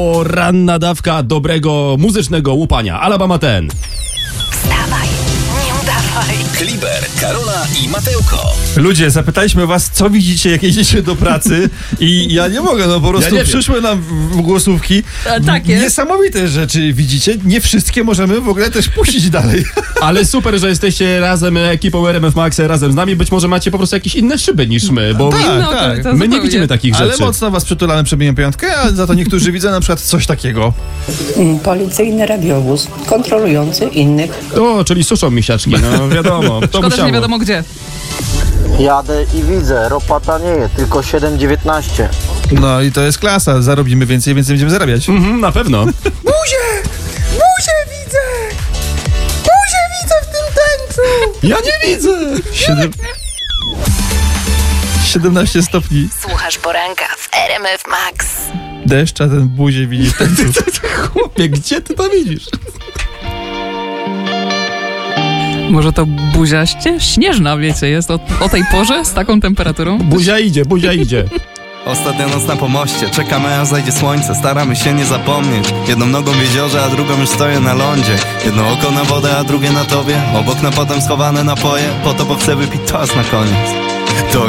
Ranna dawka dobrego muzycznego łupania. Alabama ten. Wstawaj, nie udawaj. Kliber, Karola i Mateuko. Ludzie, zapytaliśmy was, co widzicie, jak jedziecie do pracy i ja nie mogę, no po prostu nie przyszły nam w głosówki. Tak jest. Niesamowite rzeczy widzicie, nie wszystkie możemy w ogóle też puścić dalej. Ale super, że jesteście razem ekipą RMF Max, razem z nami. Być może macie po prostu jakieś inne szyby niż my, bo Tak. my nie widzimy takich Ale rzeczy. mocno was przytulamy, przebiję piątkę, a za to niektórzy widzą na przykład coś takiego. Policyjny radiowóz kontrolujący innych. O, czyli suszą misiaczki, no wiadomo. To Szkoda, że musiało. nie wiadomo gdzie. Jadę i widzę, ropa tanieje, tylko 7,19. No i to jest klasa, zarobimy więcej będziemy zarabiać. Na pewno. Buzię widzę w tym tańcu! Ja nie widzę. 17 stopni Słuchasz poranka w RMF Max. deszcz, a ten buzię widzi w tańcu. Chłopie, gdzie ty to widzisz? Może to buzia śnieżna, wiecie, jest o tej porze z taką temperaturą? Buzia idzie. Ostatnia noc na pomoście, czekamy aż zajdzie słońce, staramy się nie zapomnieć. Jedną nogą w jeziorze, a drugą już stoję na lądzie. Jedno oko na wodę, a drugie na tobie, obok na potem schowane napoje. Po to, bo chcę wypić toast na koniec. To